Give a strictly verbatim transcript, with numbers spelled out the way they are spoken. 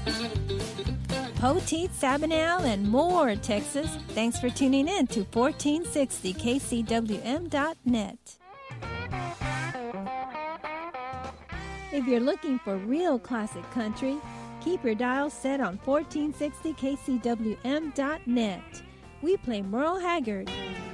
Poteet, Sabinal, and more, Texas. Thanks for tuning in to fourteen sixty K C W M dot net. If you're looking for real classic country, keep your dial set on fourteen sixty K C W M dot net. We play Merle Haggard,